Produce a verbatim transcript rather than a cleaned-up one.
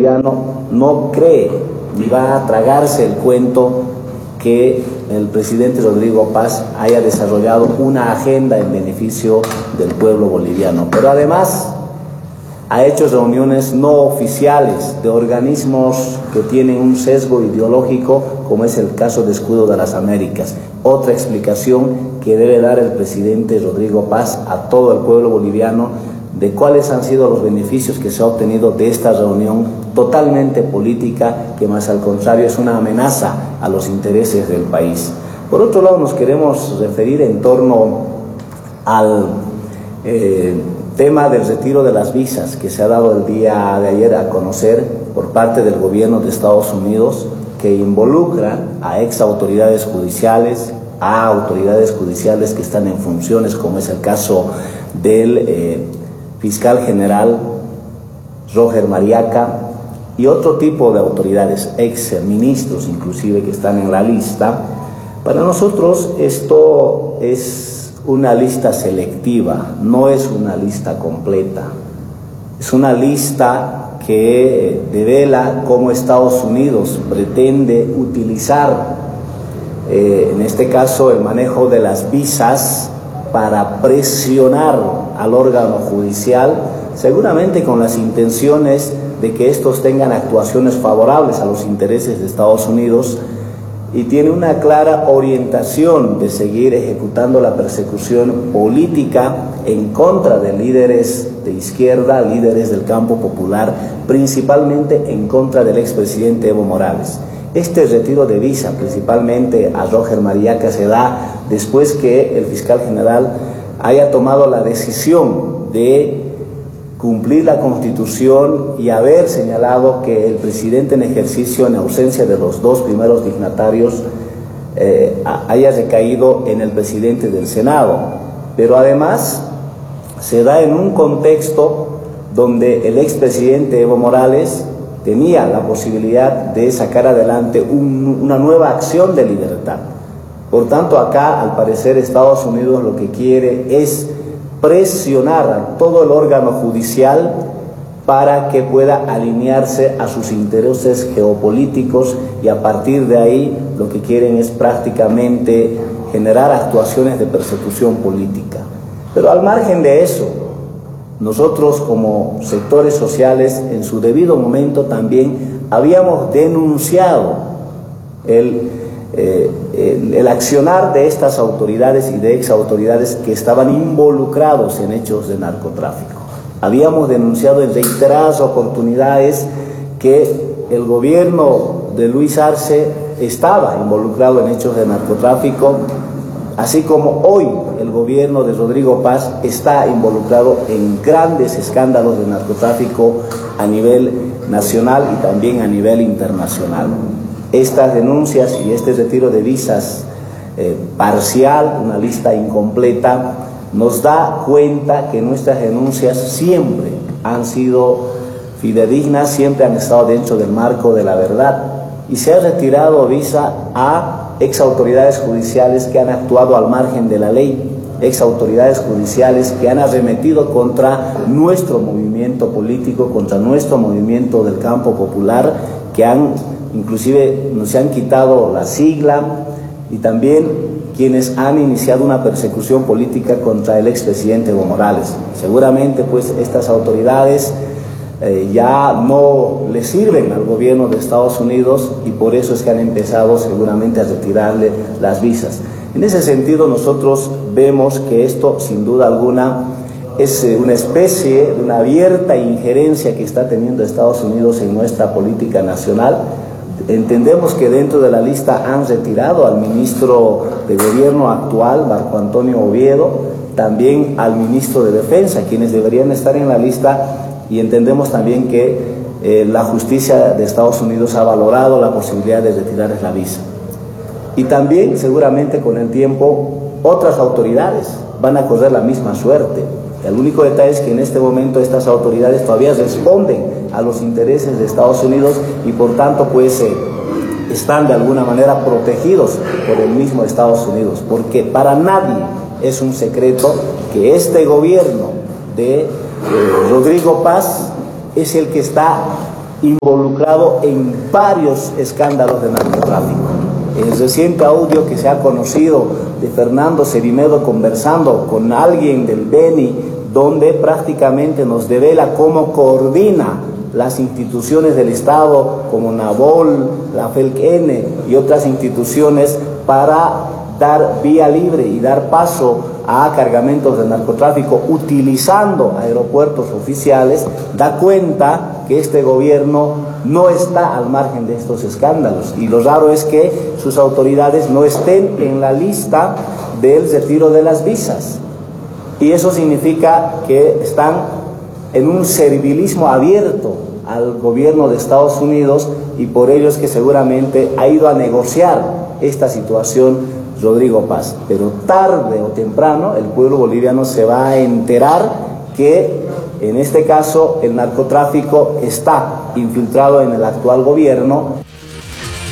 boliviano no cree ni va a tragarse el cuento que el presidente Rodrigo Paz haya desarrollado una agenda en beneficio del pueblo boliviano. Pero además ha hecho reuniones no oficiales de organismos que tienen un sesgo ideológico, como es el caso de Escudo de las Américas. Otra explicación que debe dar el presidente Rodrigo Paz a todo el pueblo boliviano de cuáles han sido los beneficios que se ha obtenido de esta reunión totalmente política, que más al contrario es una amenaza a los intereses del país. Por otro lado, nos queremos referir en torno al eh, tema del retiro de las visas que se ha dado el día de ayer a conocer por parte del gobierno de Estados Unidos, que involucra a ex autoridades judiciales, a autoridades judiciales que están en funciones, como es el caso del eh, fiscal general Roger Mariaca y otro tipo de autoridades, ex ministros inclusive, que están en la lista. Para nosotros esto es una lista selectiva, no es una lista completa. Es una lista que devela cómo Estados Unidos pretende utilizar, eh, en este caso, el manejo de las visas para presionar al órgano judicial, seguramente con las intenciones de que estos tengan actuaciones favorables a los intereses de Estados Unidos, y tiene una clara orientación de seguir ejecutando la persecución política en contra de líderes de izquierda, líderes del campo popular, principalmente en contra del expresidente Evo Morales. Este retiro de visa, principalmente a Roger Mariaca, se da después que el fiscal general haya tomado la decisión de cumplir la Constitución y haber señalado que el presidente en ejercicio, en ausencia de los dos primeros dignatarios, eh, haya recaído en el presidente del Senado. Pero además se da en un contexto donde el expresidente Evo Morales tenía la posibilidad de sacar adelante un, una nueva acción de libertad. Por tanto, acá, al parecer, Estados Unidos lo que quiere es presionar a todo el órgano judicial para que pueda alinearse a sus intereses geopolíticos, y a partir de ahí lo que quieren es prácticamente generar actuaciones de persecución política. Pero al margen de eso, nosotros como sectores sociales en su debido momento también habíamos denunciado el Eh, el, el accionar de estas autoridades y de ex autoridades que estaban involucrados en hechos de narcotráfico. Habíamos denunciado en reiteradas oportunidades que el gobierno de Luis Arce estaba involucrado en hechos de narcotráfico, así como hoy el gobierno de Rodrigo Paz está involucrado en grandes escándalos de narcotráfico a nivel nacional y también a nivel internacional. Estas denuncias y este retiro de visas eh, parcial, una lista incompleta, nos da cuenta que nuestras denuncias siempre han sido fidedignas, siempre han estado dentro del marco de la verdad, y se ha retirado visa a ex autoridades judiciales que han actuado al margen de la ley, ex autoridades judiciales que han arremetido contra nuestro movimiento político, contra nuestro movimiento del campo popular, que han inclusive nos han quitado la sigla, y también quienes han iniciado una persecución política contra el expresidente Evo Morales. Seguramente pues estas autoridades eh, ya no le sirven al gobierno de Estados Unidos, y por eso es que han empezado seguramente a retirarle las visas. En ese sentido, nosotros vemos que esto sin duda alguna es una especie de una abierta injerencia que está teniendo Estados Unidos en nuestra política nacional. Entendemos que dentro de la lista han retirado al ministro de gobierno actual, Marco Antonio Oviedo, también al ministro de Defensa, quienes deberían estar en la lista, y entendemos también que eh, la justicia de Estados Unidos ha valorado la posibilidad de retirarles la visa. Y también seguramente con el tiempo otras autoridades van a correr la misma suerte. El único detalle es que en este momento estas autoridades todavía responden a los intereses de Estados Unidos, y por tanto pues eh, están de alguna manera protegidos por el mismo Estados Unidos, porque para nadie es un secreto que este gobierno de eh, Rodrigo Paz es el que está involucrado en varios escándalos de narcotráfico. El reciente audio que se ha conocido de Fernando Cerimedo conversando con alguien del Beni, donde prácticamente nos devela cómo coordina las instituciones del Estado como Nabol, la Felkene y otras instituciones para dar vía libre y dar paso a cargamentos de narcotráfico utilizando aeropuertos oficiales, da cuenta que este gobierno no está al margen de estos escándalos, y lo raro es que sus autoridades no estén en la lista del retiro de las visas, y eso significa que están en un servilismo abierto al gobierno de Estados Unidos, y por ello es que seguramente ha ido a negociar esta situación Rodrigo Paz. Pero tarde o temprano el pueblo boliviano se va a enterar que en este caso el narcotráfico está infiltrado en el actual gobierno.